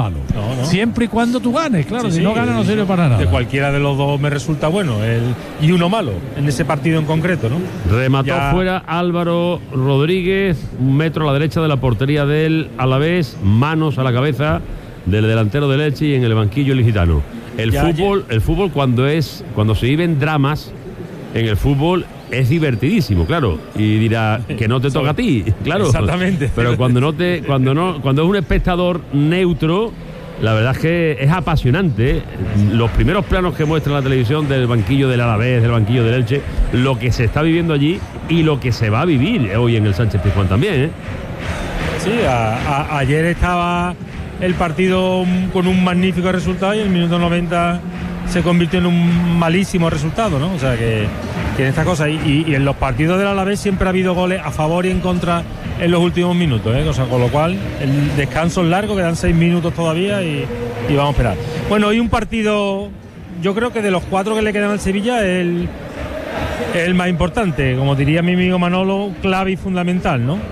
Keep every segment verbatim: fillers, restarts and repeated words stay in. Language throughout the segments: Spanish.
malo. No, no. Siempre y cuando tú ganes, claro. Sí, si sí, no ganas no sirve para nada. De cualquiera de los dos me resulta bueno el, y uno malo en ese partido en concreto, ¿no? Remató Ya... fuera Álvaro Rodríguez, un metro a la derecha de la portería del Alavés, manos a la cabeza del delantero del Elche y en el banquillo el gitano. El ya, fútbol, ya. el fútbol cuando es, cuando se viven dramas en el fútbol es divertidísimo, claro. Y dirá que no te toca a ti, claro. Exactamente. Pero cuando no te, cuando no, cuando es un espectador neutro, la verdad es que es apasionante. Los primeros planos que muestra la televisión del banquillo del Alavés, del banquillo del Elche, lo que se está viviendo allí y lo que se va a vivir hoy en el Sánchez Pizjuán también, ¿eh? Sí, a, a, ayer estaba el partido con un magnífico resultado y en el minuto noventa se convirtió en un malísimo resultado, ¿no? O sea que, que en estas cosas y, y, y en los partidos del Alavés siempre ha habido goles a favor y en contra en los últimos minutos, ¿eh? O sea, con lo cual el descanso es largo, quedan seis minutos todavía y, y vamos a esperar. Bueno, hoy un partido, yo creo que de los cuatro que le quedan al Sevilla es el, el más importante, como diría mi amigo Manolo, clave y fundamental, ¿no?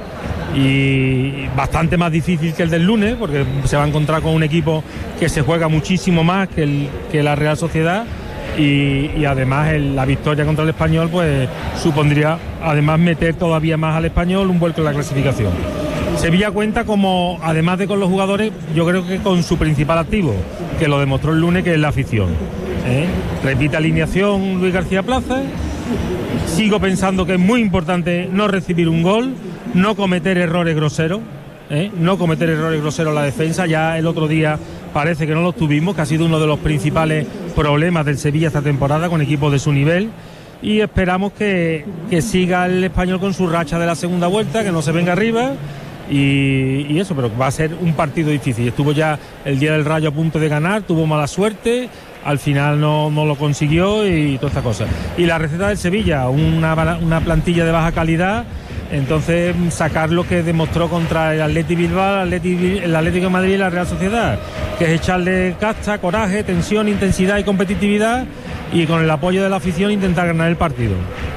Y bastante más difícil que el del lunes, porque se va a encontrar con un equipo que se juega muchísimo más que, el, que la Real Sociedad y, y además el, la victoria contra el Español pues supondría además meter todavía más al Español un vuelco en la clasificación. Sevilla cuenta como, además de con los jugadores, yo creo que con su principal activo, que lo demostró el lunes, que es la afición, ¿eh? Repite alineación Luis García Plaza. Sigo pensando que es muy importante no recibir un gol, no cometer errores groseros, ¿eh? no cometer errores groseros en la defensa. Ya el otro día parece que no los tuvimos, que ha sido uno de los principales problemas del Sevilla esta temporada con equipos de su nivel. Y esperamos que, que siga el Español con su racha de la segunda vuelta, que no se venga arriba. Y, y eso, pero va a ser un partido difícil. Estuvo ya el día del Rayo a punto de ganar, tuvo mala suerte, al final no, no lo consiguió y todas estas cosas. Y la receta del Sevilla, una, una plantilla de baja calidad, entonces sacar lo que demostró contra el Athletic Bilbao, el Atlético, el Atlético de Madrid y la Real Sociedad, que es echarle casta, coraje, tensión, intensidad y competitividad, y con el apoyo de la afición intentar ganar el partido.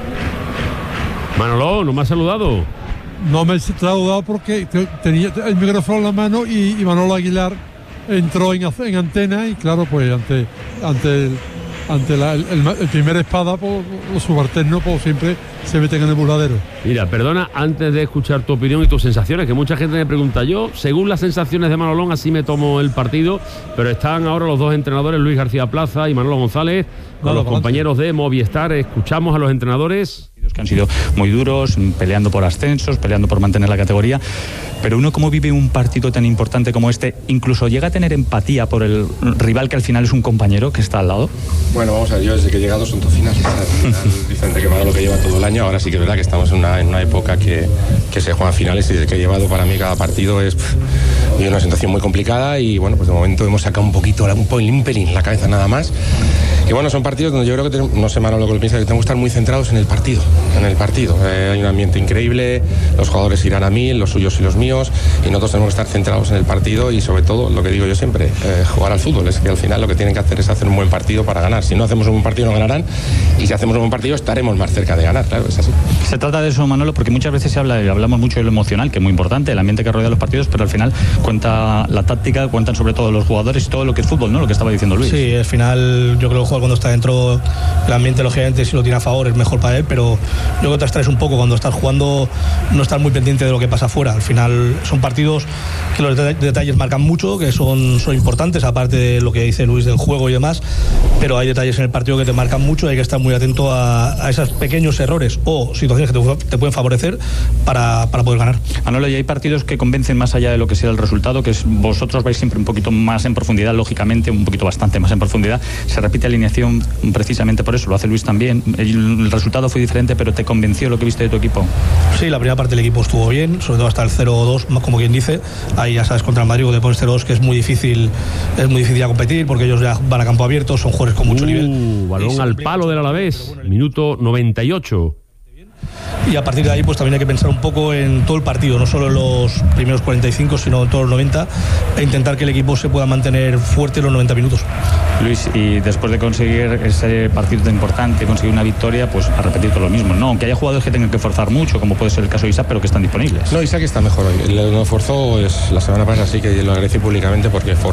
Manolo, no me has saludado. No me he saludado porque tenía el micrófono en la mano y, y Manolo Aguilar entró en, en antena y claro, pues ante ante el, ante la, el, el, el primer espada, pues, los subalternos pues, siempre se meten en el burladero. Mira, perdona, antes de escuchar tu opinión y tus sensaciones, que mucha gente me pregunta, yo, según las sensaciones de Manolón, así me tomo el partido, pero están ahora los dos entrenadores, Luis García Plaza y Manolo González, con no, los compañeros de Movistar. Escuchamos a los entrenadores. Que han sido muy duros, peleando por ascensos, peleando por mantener la categoría, pero uno como vive un partido tan importante como este, incluso llega a tener empatía por el rival que al final es un compañero que está al lado. Bueno, vamos a ver, yo desde que he llegado son dos finales, Vicente que paga lo que lleva todo el año. Ahora sí que es verdad que estamos en una, en una época que, que se juegan finales y desde que he llevado para mí cada partido es pff, una sensación muy complicada y bueno, pues de momento hemos sacado un poquito, un pelín, pelín la cabeza nada más. Y bueno, son partidos donde yo creo que, tenemos, no sé Manolo lo que piensa, que tenemos que estar muy centrados en el partido, en el partido. Eh, hay un ambiente increíble, los jugadores irán a mil, los suyos y los míos, y nosotros tenemos que estar centrados en el partido y sobre todo, lo que digo yo siempre, eh, jugar al fútbol. Es que al final lo que tienen que hacer es hacer un buen partido para ganar. Si no hacemos un buen partido no ganarán, y si hacemos un buen partido estaremos más cerca de ganar, claro, es así. Se trata de eso, Manolo, porque muchas veces se habla, hablamos mucho de lo emocional, que es muy importante, el ambiente que rodea los partidos, pero al final cuenta la táctica, cuentan sobre todo los jugadores y todo lo que es fútbol, ¿no? Lo que estaba diciendo Luis. Sí, al final yo creo que el jugador cuando está dentro, el ambiente lógicamente si lo tiene a favor es mejor para él, pero luego te abstraes un poco cuando estás jugando, no estás muy pendiente de lo que pasa afuera. Al final son partidos que los detalles marcan mucho, que son, son importantes, aparte de lo que dice Luis del juego y demás, pero hay detalles en el partido que te marcan mucho y hay que estar muy atento a, a esos pequeños errores o situaciones que te, te pueden favorecer para, para poder ganar. Manolo, y hay partidos que convencen más allá de lo que sea el resultado, que es, vosotros vais siempre un poquito más en profundidad, lógicamente, un poquito bastante más en profundidad. Se repite alineación precisamente por eso, lo hace Luis también. El, el resultado fue diferente, pero ¿te convenció lo que viste de tu equipo? Sí, la primera parte del equipo estuvo bien, sobre todo hasta el cero dos, como quien dice. Ahí ya sabes, contra el Madrid, cuando te pones cero dos, que es muy difícil, es muy difícil a competir, porque ellos ya van a campo abierto, son jugadores con mucho uh, nivel. Balón al palo del Alavés, minuto noventa y ocho. Y a partir de ahí pues también hay que pensar un poco en todo el partido, no solo en los primeros cuarenta y cinco, sino en todos los noventa, e intentar que el equipo se pueda mantener fuerte los noventa minutos. Luis, y después de conseguir ese partido tan importante, conseguir una victoria, pues a repetir todo lo mismo, ¿no? Aunque haya jugadores que tengan que forzar mucho, como puede ser el caso de Isaac, pero que están disponibles. No, Isaac está mejor hoy. Lo forzó es, la semana pasada, sí que lo agradecí públicamente porque forzó